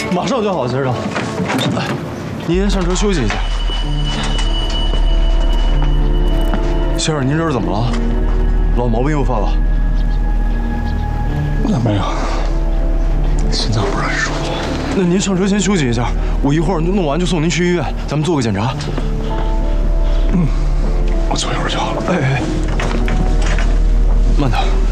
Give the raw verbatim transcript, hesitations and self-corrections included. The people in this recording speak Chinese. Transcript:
马上就好，先生。来，您先上车休息一下。先生，您这是怎么了？老毛病又犯了？ 那没有，心脏不是很舒服。 那您上车先休息一下，我一会儿弄完就送您去医院，咱们做个检查。 嗯，我坐一会儿就好了。 哎哎，慢点。